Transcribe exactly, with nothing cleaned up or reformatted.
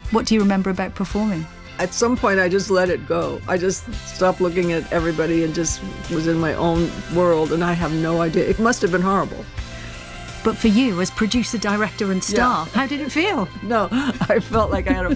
What do you remember about performing? At some point, I just let it go. I just stopped looking at everybody and just was in my own world, and I have no idea. It must have been horrible. But for you, as producer, director and star, Yeah. how did it feel? No, I felt like I had a